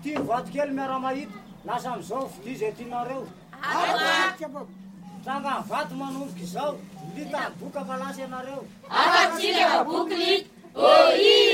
ty vatokely miara-mahita lasa am'izao fity zay tianareo tranga vato manomboka izao lita boka fa lasa ianareo afatsika boky lita